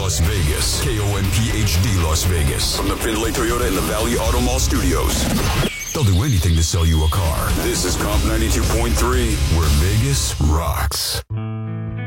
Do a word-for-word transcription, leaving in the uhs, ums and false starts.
Las Vegas. K O N P H D Las Vegas. From the Findlay Toyota in the Valley Auto Mall Studios. They'll do anything to sell you a car. This is Comp ninety-two point three, where Vegas rocks.